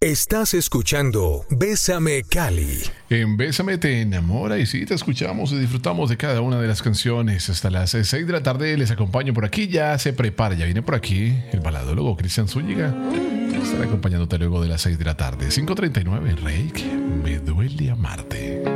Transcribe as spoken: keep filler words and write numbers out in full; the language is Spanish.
Estás escuchando Bésame Cali. En Bésame te enamora y sí, te escuchamos y disfrutamos de cada una de las canciones. Hasta las seis de la tarde les acompaño por aquí. Ya se prepara, ya viene por aquí el baladólogo Cristian Zúñiga. Estará acompañándote luego de las seis de la tarde. cinco treinta y nueve, Reik, me duele amarte.